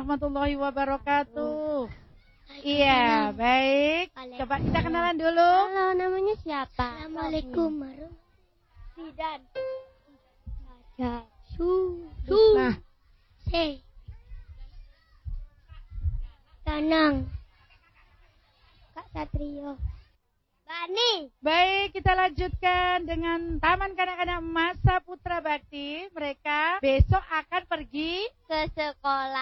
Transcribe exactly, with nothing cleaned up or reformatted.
warahmatullahi wabarakatuh. Iya, baik. Coba kita kenalan dulu. Halo, namanya siapa? Assalamualaikum warahmatullahi Sidan. Su. Su. Nah, Se. Danang. Kak Satrio. Bani. baik, kita lanjutkan dengan Taman Kanak-kanak Masa Putra Bakti. Mereka besok akan pergi Ke sekolah.